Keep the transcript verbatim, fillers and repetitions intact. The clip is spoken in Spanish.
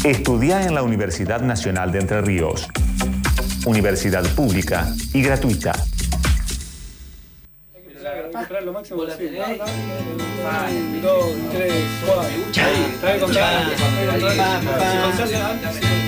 Estudia en la Universidad Nacional de Entre Ríos. Universidad pública y gratuita. Esperar lo máximo posible. Un, dos, tres, cuatro. Si contás antes,